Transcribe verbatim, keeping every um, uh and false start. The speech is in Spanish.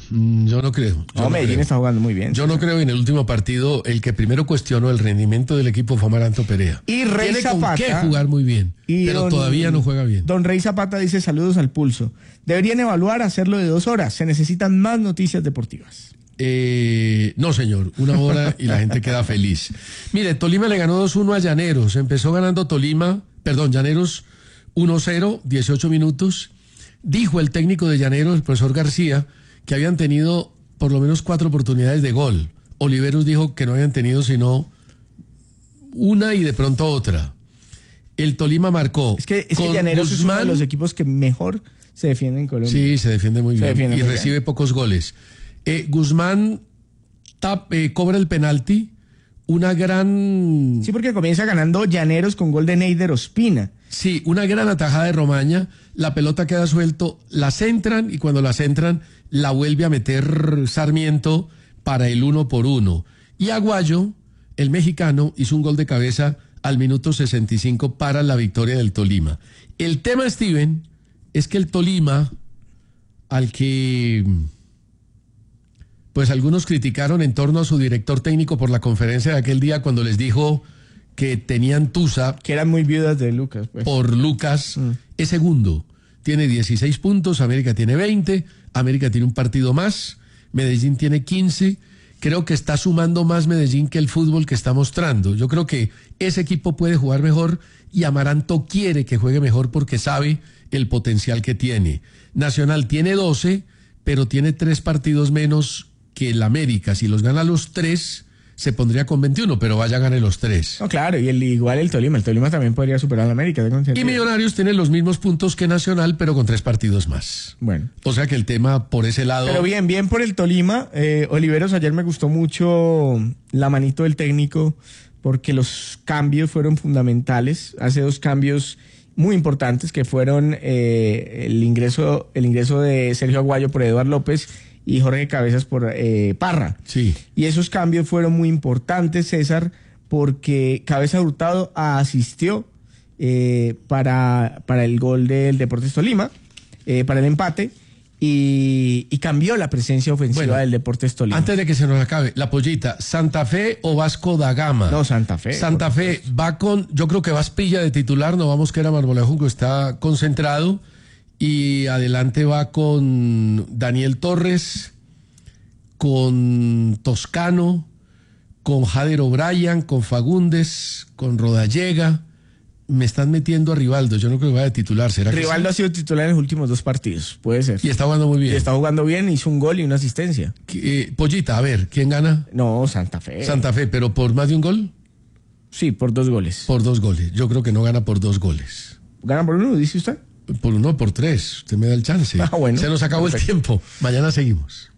Mm, Yo no creo. Yo No, no Medellín creo. está jugando muy bien. Yo no creo que en el último partido el que primero cuestionó el rendimiento del equipo fue Amaranto Perea. Y Rey Tiene con Zapata. qué jugar muy bien, Y pero don- todavía no juega bien. Don Rey Zapata dice saludos al pulso. Deberían evaluar hacerlo de dos horas. Se necesitan más noticias deportivas. Eh, no, señor, una hora y la gente queda feliz. Mire, Tolima le ganó dos uno a Llaneros. Empezó ganando Tolima, perdón, Llaneros uno cero, dieciocho minutos. Dijo el técnico de Llaneros, el profesor García, que habían tenido por lo menos cuatro oportunidades de gol. Oliveros dijo que no habían tenido sino una y de pronto otra. El Tolima marcó. Es que, es que con Llaneros es uno de Guzmán. los equipos que mejor se defienden en Colombia. Sí, se defiende muy Se bien defiende y muy recibe bien. pocos goles. Eh, Guzmán tap, eh, cobra el penalti, una gran, Sí, porque comienza ganando Llaneros con gol de Neider Ospina. sí, una gran atajada de Romaña. La pelota queda suelto, la centran y cuando la centran la vuelve a meter Sarmiento para el uno por uno. Y Aguayo, el mexicano, hizo un gol de cabeza al minuto sesenta y cinco para la victoria del Tolima. El tema, Steven, es que el Tolima, al que pues algunos criticaron en torno a su director técnico por la conferencia de aquel día cuando les dijo que tenían tusa Que eran muy viudas de Lucas, pues. por Lucas, Mm. es segundo. Tiene dieciséis puntos, América tiene veinte, América tiene un partido más, Medellín tiene quince. Creo que está sumando más Medellín que el fútbol que está mostrando. Yo creo que ese equipo puede jugar mejor y Amaranto quiere que juegue mejor porque sabe el potencial que tiene. Nacional tiene doce, pero tiene tres partidos menos que el América. Si los gana los tres, se pondría con veintiuno, pero vaya, gane los tres. No, claro, y el, igual el Tolima. El Tolima también podría superar a la América. tengo Y entendido. Millonarios tiene los mismos puntos que Nacional, pero con tres partidos más. Bueno. O sea que el tema por ese lado... Pero bien, bien por el Tolima. Eh, Oliveros, ayer me gustó mucho la manito del técnico porque los cambios fueron fundamentales. Hace dos cambios muy importantes que fueron eh, el ingreso el ingreso de Sergio Aguayo por Eduardo López y Jorge Cabezas por eh, Parra. Sí. Y esos cambios fueron muy importantes, César, porque Cabeza Hurtado asistió eh, para, para el gol del Deportes Tolima, eh, para el empate, y, y cambió la presencia ofensiva Bueno, del Deportes Tolima. Antes de que se nos acabe, la pollita, ¿Santa Fe o Vasco da Gama? No, Santa Fe. Santa Fe va con, yo creo que va Aspilla de titular, no vamos que era Marmolejo que está concentrado, y adelante va con Daniel Torres, con Toscano, con Jader O'Brien, con Fagundes, con Rodallega. Me están metiendo a Rivaldo, yo no creo que vaya de titular, ¿será que Rivaldo sí? ha sido titular en los últimos dos partidos, puede ser. Y está jugando muy bien. Y está jugando bien, hizo un gol y una asistencia. Eh, Pollita, a ver, ¿quién gana? No, Santa Fe. Santa Fe, pero por más de un gol, Sí, por dos goles. por dos goles. Yo creo que no gana por dos goles. ¿Gana por uno, dice usted? Por uno, por tres. Usted me da el chance. Ah, bueno. Se nos acabó Perfecto. el tiempo. Mañana seguimos.